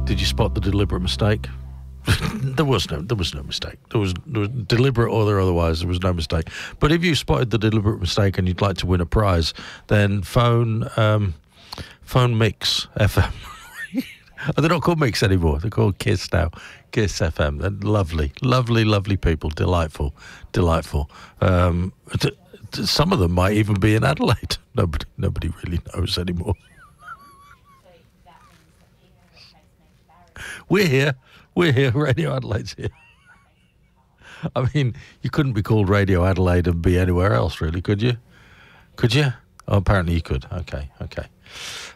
Did you spot the deliberate mistake? There was no mistake. There was deliberate or otherwise. There was no mistake. But if you spotted the deliberate mistake and you'd like to win a prize, then phone Mix FM. They're not called Mix anymore. They're called Kiss now. Kiss FM. They're lovely, lovely, lovely people. Delightful, delightful. Some of them might even be in Adelaide. Nobody really knows anymore. We're here. Radio Adelaide's here. I mean, you couldn't be called Radio Adelaide and be anywhere else, really, could you? Could you? Oh, apparently you could. Okay.